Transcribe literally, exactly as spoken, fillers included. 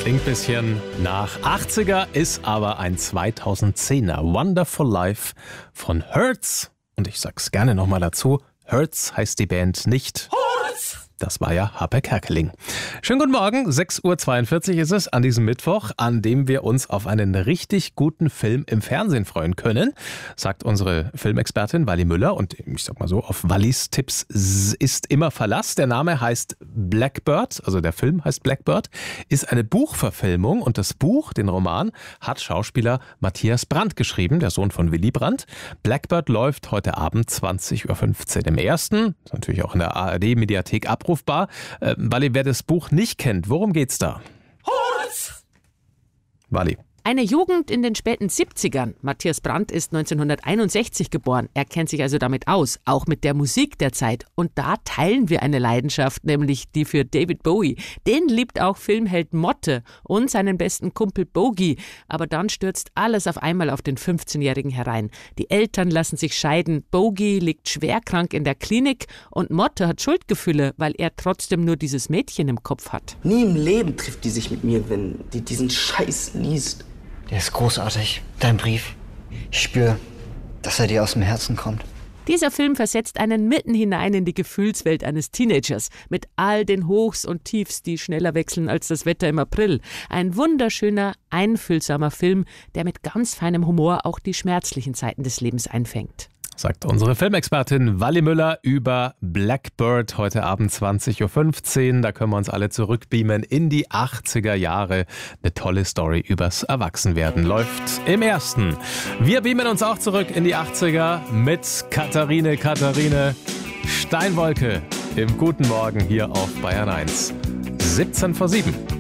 Klingt ein bisschen nach achtziger, ist aber ein zweitausendzehner. Wonderful Life von Hurts. Und ich sag's gerne nochmal dazu, Hurts heißt die Band nicht. Hurts! Das war ja Harpe Kerkeling. Schönen guten Morgen, sechs Uhr zweiundvierzig ist es an diesem Mittwoch, an dem wir uns auf einen richtig guten Film im Fernsehen freuen können, sagt unsere Filmexpertin Wally Müller. Und ich sag mal so, auf Wallys Tipps ist immer Verlass. Der Name heißt Blackbird, also der Film heißt Blackbird, ist eine Buchverfilmung. Und das Buch, den Roman, hat Schauspieler Matthias Brandt geschrieben, der Sohn von Willy Brandt. Blackbird läuft heute Abend zwanzig Uhr fünfzehn im ersten, ist natürlich auch in der A R D-Mediathek abrufbar. Äh, Wally, wer das Buch nicht kennt, worum geht's da? Horst! Wally. Eine Jugend in den späten siebzigern. Matthias Brandt ist neunzehnhunderteinundsechzig geboren. Er kennt sich also damit aus, auch mit der Musik der Zeit. Und da teilen wir eine Leidenschaft, nämlich die für David Bowie. Den liebt auch Filmheld Motte und seinen besten Kumpel Bogey. Aber dann stürzt alles auf einmal auf den fünfzehnjährigen herein. Die Eltern lassen sich scheiden, Bogey liegt schwerkrank in der Klinik und Motte hat Schuldgefühle, weil er trotzdem nur dieses Mädchen im Kopf hat. Nie im Leben trifft die sich mit mir, wenn die diesen Scheiß liest. Der ist großartig, dein Brief. Ich spüre, dass er dir aus dem Herzen kommt. Dieser Film versetzt einen mitten hinein in die Gefühlswelt eines Teenagers mit all den Hochs und Tiefs, die schneller wechseln als das Wetter im April. Ein wunderschöner, einfühlsamer Film, der mit ganz feinem Humor auch die schmerzlichen Zeiten des Lebens einfängt. Sagt unsere Filmexpertin Wally Müller über Blackbird heute Abend zwanzig Uhr fünfzehn. Da können wir uns alle zurückbeamen in die achtziger Jahre. Eine tolle Story übers Erwachsenwerden läuft im ersten. Wir beamen uns auch zurück in die achtziger mit Katharine Katharine Steinwolke im Guten Morgen hier auf Bayern eins. siebzehn vor sieben.